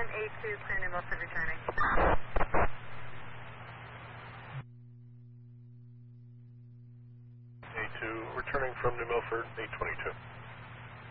A2, clear New Milford returning. A2 returning from New Milford, 822.